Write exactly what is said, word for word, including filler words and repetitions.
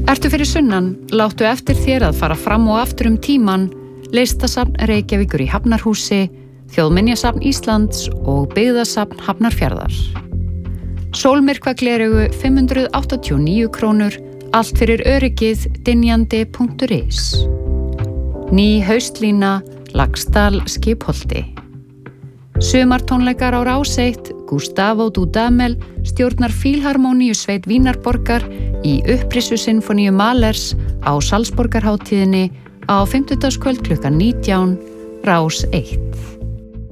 Ertu fyrir sunnan, láttu eftir þér að fara fram og aftur um tíman, Listasafn Reykjavíkur í Hafnarhúsi, Þjóðminjasafn Íslands og Byggðasafn Hafnarfjarðar. Sólmyrkvagleraugu fimm hundruð áttatíu og níu krónur, allt fyrir öryggið dynjandi punktur is. Ný haustlína, Laxdal Skipholti. Sumartónleikar á Rás eitt, Gustavo Dudamel stjórnar Fílharmóníusveit Vínarborgar í upprisu sinfoníu Mahlers á Salzborgarhátíðinni á fimmtudagskvöld klukkan nítján, Rás eitt.